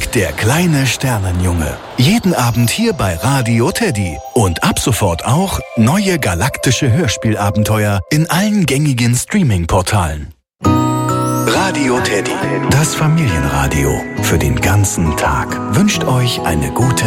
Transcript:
Mike, der kleine Sternenjunge. Jeden Abend hier bei Radio Teddy. Und ab sofort auch neue galaktische Hörspielabenteuer in allen gängigen Streaming-Portalen. Radio Teddy, das Familienradio für den ganzen Tag, wünscht euch eine gute